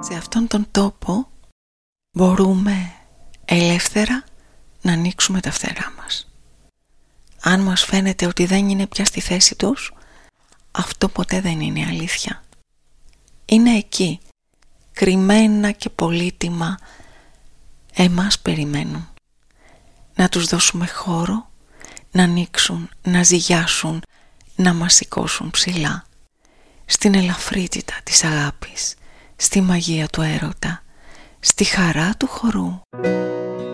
Σε αυτόν τον τόπο μπορούμε ελεύθερα να ανοίξουμε τα φτερά μας. Αν μας φαίνεται ότι δεν είναι πια στη θέση τους, αυτό ποτέ δεν είναι αλήθεια. Είναι εκεί, κρυμμένα και πολύτιμα, εμάς περιμένουν. Να τους δώσουμε χώρο, να ανοίξουν, να ζυγιάσουν, να μας σηκώσουν ψηλά. Στην ελαφρύτητα της αγάπης, στη μαγεία του έρωτα, στη χαρά του χορού.